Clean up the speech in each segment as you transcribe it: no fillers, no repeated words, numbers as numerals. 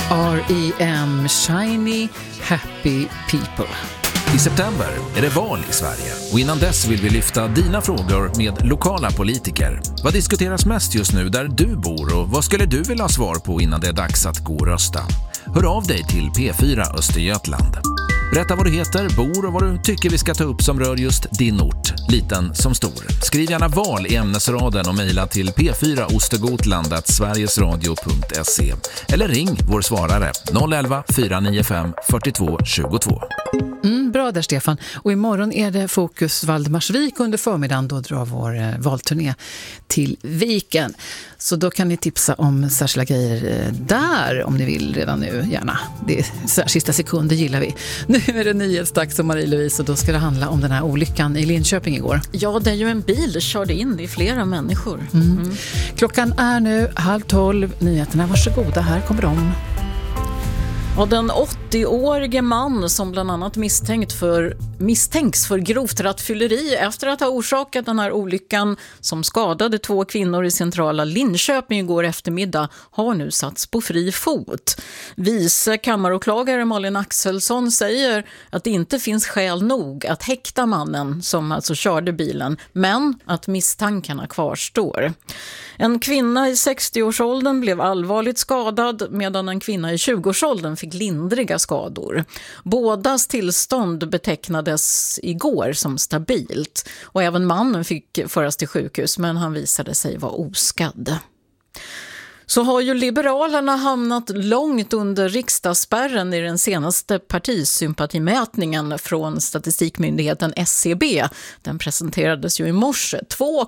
R.E.M. Shiny Happy People. I september är det val i Sverige och innan dess vill vi lyfta dina frågor med lokala politiker. Vad diskuteras mest just nu där du bor och vad skulle du vilja ha svar på innan det är dags att gå och rösta? Hör av dig till P4 Östergötland. Berätta vad du heter, bor och vad du tycker vi ska ta upp som rör just din ort, liten som stor. Skriv gärna val i ämnesraden och mejla till p4ostergotland@sverigesradio.se eller ring vår svarare 011 495 42 22. Bra där, Stefan. Och imorgon är det fokus Valdemarsvik under förmiddagen. Då drar vår valturné till Viken. Så då kan ni tipsa om särskilda grejer där om ni vill redan nu, gärna. Det är sista sekunder gillar vi. Nu är det nyhetsdags om Marie-Louise och då ska det handla om den här olyckan i Linköping igår. Ja, det är ju en bil körde in i flera människor. Klockan är nu 11:30. Nyheterna, varsågoda, här kommer de. Och den 80-årige man som bland annat misstänks för grovt rattfylleri efter att ha orsakat den här olyckan som skadade 2 kvinnor i centrala Linköping igår eftermiddag har nu satts på fri fot. Vice kammaråklagare Malin Axelsson säger att det inte finns skäl nog att häkta mannen som alltså körde bilen, men att misstankarna kvarstår. En kvinna i 60-årsåldern blev allvarligt skadad medan en kvinna i 20-årsåldern fick lindriga skador. Bådas tillstånd betecknades igår som stabilt och även mannen fick föras till sjukhus, men han visade sig vara oskadd. Så har ju Liberalerna hamnat långt under riksdagsspärren i den senaste partisympatimätningen från statistikmyndigheten SCB. Den presenterades ju i morse.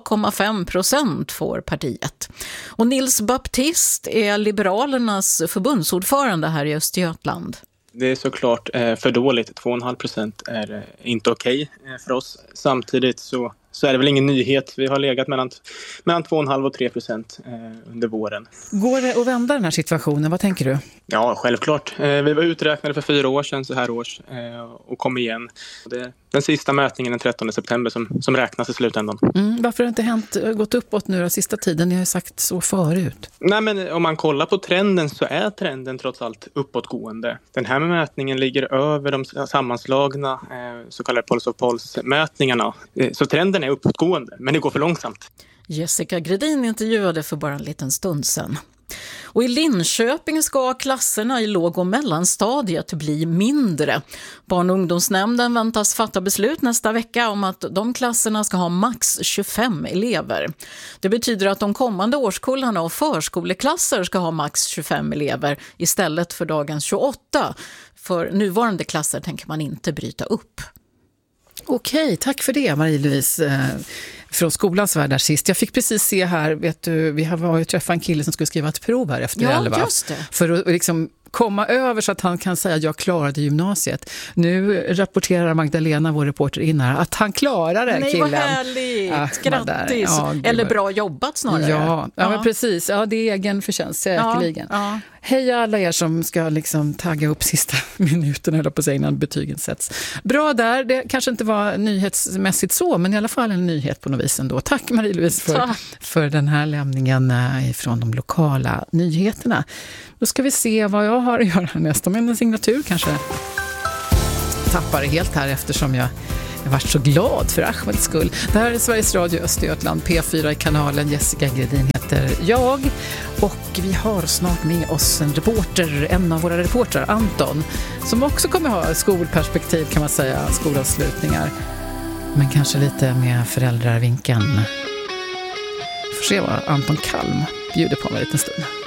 2,5% får partiet. Och Nils Baptist är Liberalernas förbundsordförande här i Östergötland. Det är såklart för dåligt. 2,5% är inte okej för oss. Samtidigt så är det väl ingen nyhet. Vi har legat mellan 2,5 och 3% under våren. Går det att vända den här situationen? Vad tänker du? Ja, självklart. Vi var uträknade för 4 år sedan så här års och kom igen. Det är den sista mätningen den 13 september som räknas i slutändan. Varför har det inte gått uppåt nu den sista tiden? Ni har ju sagt så förut. Nej, men om man kollar på trenden så är trenden trots allt uppåtgående. Den här mätningen ligger över de sammanslagna så kallade Pulse of Pulse-mätningarna. Så trenden är uppåtgående, men det går för långsamt. Jessica Gredin intervjuade för bara en liten stund sedan. Och i Linköping ska klasserna i låg- och mellanstadiet bli mindre. Barn- och ungdomsnämnden väntas fatta beslut nästa vecka om att de klasserna ska ha max 25 elever. Det betyder att de kommande årskullarna och förskoleklasser ska ha max 25 elever istället för dagens 28. För nuvarande klasser tänker man inte bryta upp. Okej, tack för det Marie-Louise från skolans värld där sist. Jag fick precis se här, vet du, vi var ju träffat en kille som skulle skriva ett prov här efter 11. Just det. För att liksom komma över så att han kan säga att jag klarade gymnasiet. Nu rapporterar Magdalena, vår reporter, in här att han klarade killen. Nej, vad härligt. Grattis. Ja, eller bra jobbat snarare. Ja, men precis. Ja, det är egen förtjänst, säkerligen. Ja. Hej alla er som ska liksom tagga upp sista minuten eller på sig innan betygen sätts. Bra där, det kanske inte var nyhetsmässigt så, men i alla fall en nyhet på något vis ändå. Tack Marie-Louise för den här lämningen från de lokala nyheterna. Då ska vi se vad jag har att göra nästa med en signatur kanske. Tappar det helt här eftersom jag varit så glad för Ahmeds skull. Det här är Sveriges Radio Östergötland, P4 i kanalen. Jessica Gredin heter jag. Och vi har snart med oss en av våra reportrar, Anton, som också kommer ha skolperspektiv kan man säga, skolavslutningar. Men kanske lite med föräldrarvinkeln. Får se vad Anton Kalm bjuder på en liten stund.